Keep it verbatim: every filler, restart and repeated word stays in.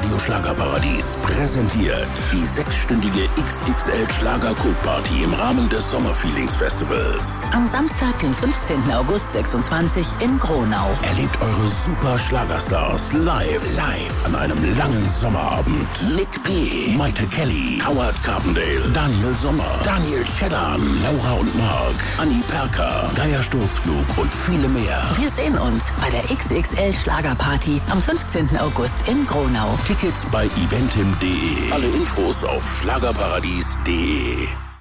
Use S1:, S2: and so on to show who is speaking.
S1: Radio Schlagerparadies präsentiert die sechsstündige X X L-Schlager-Cook-Party im Rahmen des Sommerfeelings-Festivals.
S2: Am Samstag, den fünfzehnten August sechsundzwanzig in Gronau.
S1: Erlebt eure super Schlagerstars live, live an einem langen Sommerabend. Nick P., Maite Kelly, Howard Carpendale, Daniel Sommer, Daniel Cheddar, Laura und Mark, Anni Perka, Geier Sturzflug und viele mehr.
S2: Wir sehen uns bei der X X L-Schlagerparty am fünfzehnten August in Gronau.
S1: Tickets bei eventim punkt de. Alle Infos auf schlagerparadies punkt de.